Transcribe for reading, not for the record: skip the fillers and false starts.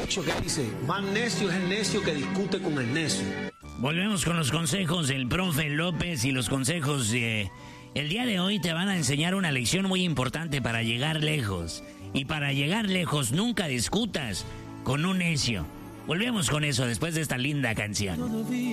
Que dice, más necio es el necio que discute con el necio. Volvemos con los consejos del profe López y los consejos de... El día de hoy te van a enseñar una lección muy importante para llegar lejos. Y para llegar lejos nunca discutas con un necio. Volvemos con eso después de esta linda canción.